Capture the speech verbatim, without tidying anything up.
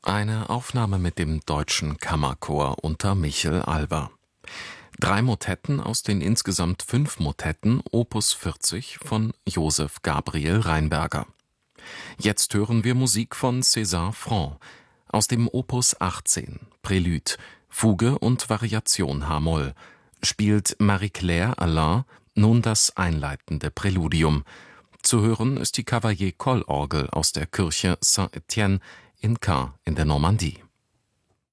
Eine Aufnahme mit dem Deutschen Kammerchor unter Michel Alber. Drei Motetten aus den insgesamt fünf Motetten Opus vierzig von Joseph Gabriel Rheinberger. Jetzt hören wir Musik von César Franck aus dem Opus achtzehn, Prélude, Fuge und Variation h-Moll, spielt Marie-Claire Alain nun das einleitende Präludium. Zu hören ist die Cavalier-Coll-Orgel aus der Kirche Saint-Étienne in Caen in der Normandie.